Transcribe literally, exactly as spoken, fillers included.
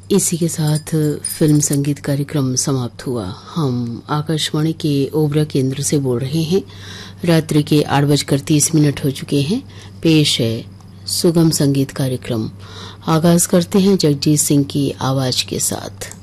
इसी के साथ फिल्म संगीत कार्यक्रम समाप्त हुआ। हम आकाशवाणी के ओबरा केंद्र से बोल रहे हैं। रात्रि के आठ बजकर तीस मिनट हो चुके हैं। पेश है सुगम संगीत कार्यक्रम। आगाज करते हैं जगजीत सिंह की आवाज के साथ।